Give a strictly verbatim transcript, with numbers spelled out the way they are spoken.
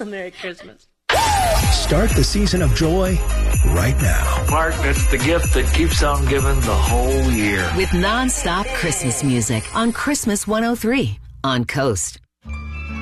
Merry Christmas. Start the season of joy right now. Mark, that's the gift that keeps on giving the whole year. With nonstop Christmas music on Christmas one oh three on Coast.